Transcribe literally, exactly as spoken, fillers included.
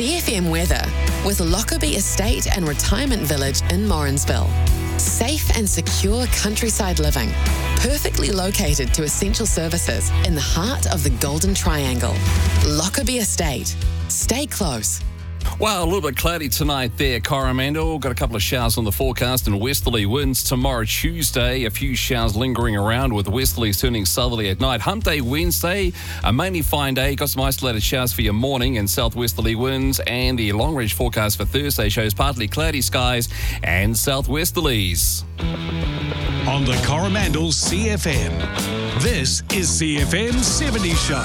C F M weather with Lockerbie Estate and Retirement Village in Morrinsville. Safe and secure countryside living, perfectly located to essential services in the heart of the Golden Triangle. Lockerbie Estate. Stay close. Well, a little bit cloudy tonight there, Coromandel. Got a couple of showers on the forecast and westerly winds tomorrow, Tuesday. A few showers lingering around with westerlies turning southerly at night. Hump Day Wednesday, a mainly fine day. Got some isolated showers for your morning and southwesterly winds. And the long range forecast for Thursday shows partly cloudy skies and southwesterlies. On the Coromandel C F M, this is C F M seventy Show.